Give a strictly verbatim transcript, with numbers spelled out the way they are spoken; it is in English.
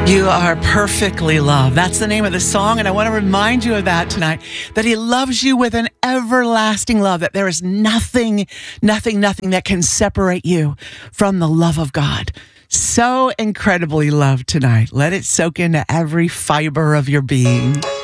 You are perfectly loved. That's the name of the song, and I want to remind you of that tonight, that he loves you with an everlasting love, that there is nothing, nothing, nothing that can separate you from the love of God. So incredibly loved tonight. Let it soak into every fiber of your being.